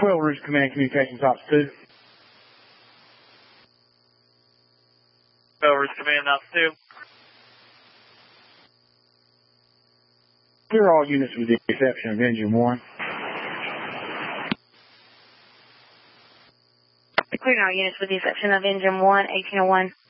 Quail Ridge Command Communications Ops 2. Quail Ridge Command Ops 2. Clear all units with the exception of Engine 1. Clearing all units with the exception of Engine 1, 1801.